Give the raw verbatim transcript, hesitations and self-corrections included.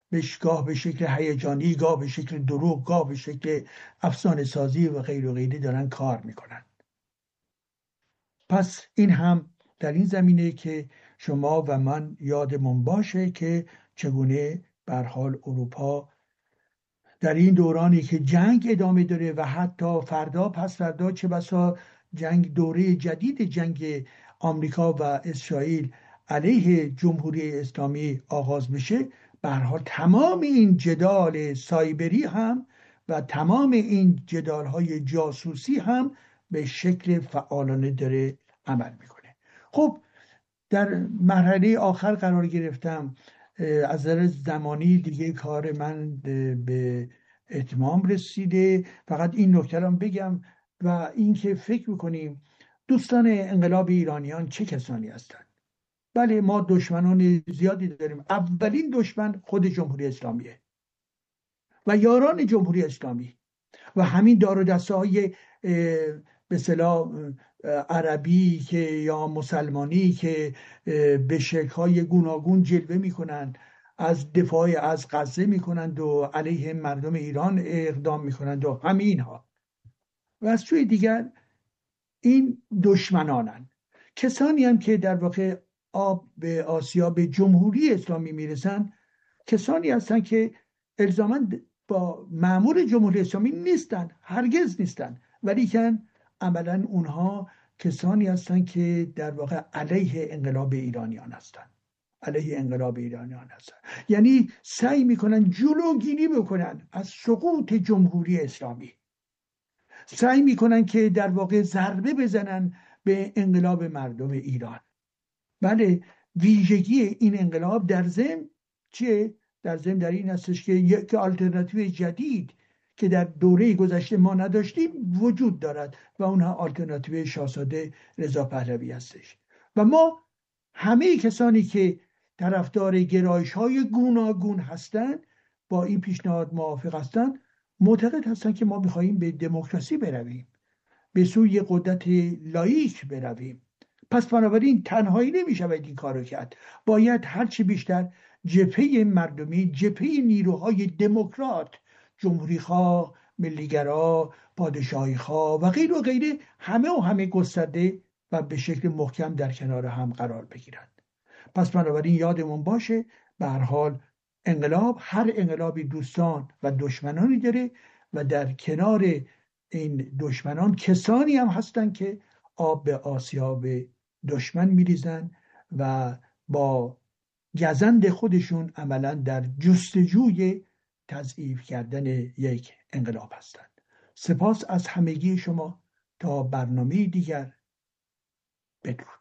بهش گاه به شکل هیجانی، گاه به شکل دروغ، گاه به شکل افسانه سازی و غیر و غیره دارن کار میکنن. پس این هم در این زمینه که شما و من یادمون باشه که چگونه به هر حال اروپا در این دورانی که جنگ ادامه داره و حتی فردا پس فردا چه بسا جنگ، دوره جدید جنگ آمریکا و اسرائیل علیه جمهوری اسلامی آغاز بشه، به هر حال تمام این جدال سایبری هم و تمام این جدال های جاسوسی هم به شکل فعالانه داره عمل میکنه. خب در مرحله آخر قرار گرفتم. از نظر زمانی دیگه کار من به اتمام رسیده. فقط این نکته رو بگم و اینکه فکر میکنیم دوستان انقلاب ایرانیان چه کسانی هستند. بله ما دشمنان زیادی داریم. اولین دشمن خود جمهوری اسلامیه و یاران جمهوری اسلامی و همین دار و دسته های به اصطلاح عربی که یا مسلمانی که به شکل‌های گوناگون جلوه میکنند، از دفاع از غزه میکنند و علیه مردم ایران اقدام میکنند و همین ها. و از سوی دیگر این دشمنانند، کسانی هم که در واقع آب به آسیا به جمهوری اسلامی میرسن، کسانی هستند که الزاماً با مأمور جمهوری اسلامی نیستن، هرگز نیستن، ولی که عملا اونها کسانی هستند که در واقع علیه انقلاب ایرانیان هستند، علیه انقلاب ایرانیان هستند. یعنی سعی میکنن جلوگیری بکنن از سقوط جمهوری اسلامی، سعی میکنن که در واقع ضربه بزنن به انقلاب مردم ایران. بله ویژگی این انقلاب در ضمن چیه؟ در ضمن در این هستش که یک آلترناتیو جدید که در دوره گذشته ما نداشتیم وجود دارد و اونها آلترناتیو شاهزاده رضا پهلوی هستش. و ما همه کسانی که طرفدار گرایش های گوناگون هستند با این پیشنهاد موافق هستند، معتقد هستند که ما میخواییم به دموکراسی برویم، به سوی قدرت لاییک برویم. پس بنابراین تنهایی نمیشود این کارو کرد. باید هرچی بیشتر جبهه مردمی، جبهه نیروهای دموکرات، جمهوریخواه، ملیگرا، پادشاهیخواه و غیر و غیره همه و همه گسترده و به شکل محکم در کنار هم قرار بگیرند. پس بنابراین یادمون باشه به هر حال انقلاب، هر انقلابی دوستان و دشمنانی داره و در کنار این دشمنان کسانی هم هستن که آب به آسیاب دشمن میریزن و با گزند خودشون عملا در جستجوی تضعیف کردن یک انقلاب هستند. سپاس از همگی شما. تا برنامه دیگر، بدرود.